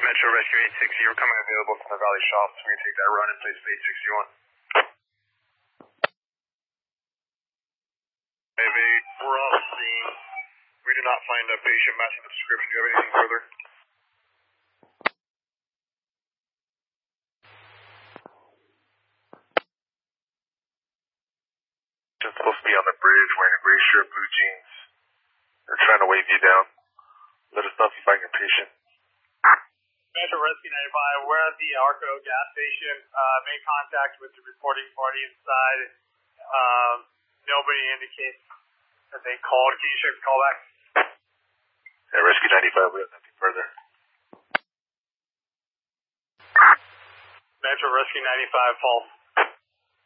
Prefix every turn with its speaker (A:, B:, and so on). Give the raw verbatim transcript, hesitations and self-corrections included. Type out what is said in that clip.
A: Metro Rescue eight sixty, you're coming available from the Valley Shops. We can take that run in place of eight sixty-one. Wave eight, we're off scene. We do not find a patient matching the description. Do you have anything further?
B: Just supposed to be on the bridge wearing a gray shirt, blue jeans. They're trying to wave you down. Let us know if you find your patient.
A: Metro Rescue ninety-five, we're at the Arco gas station. Uh, made contact with the reporting party inside. Um, nobody indicates that they called. Can you check the callback?
B: Yeah, Rescue ninety-five, we have nothing further.
A: Metro Rescue ninety-five, false.